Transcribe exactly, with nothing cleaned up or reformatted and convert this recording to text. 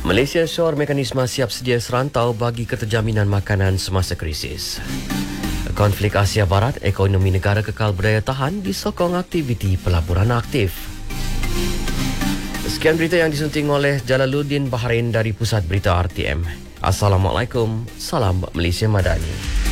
Malaysia syur mekanisme siap sedia serantau bagi keterjaminan makanan semasa krisis. Konflik Asia Barat, ekonomi negara kekal berdaya tahan disokong aktiviti pelaburan aktif. Sekian berita yang disunting oleh Jalaluddin Bahrain dari Pusat Berita R T M. Assalamualaikum, salam Malaysia Madani.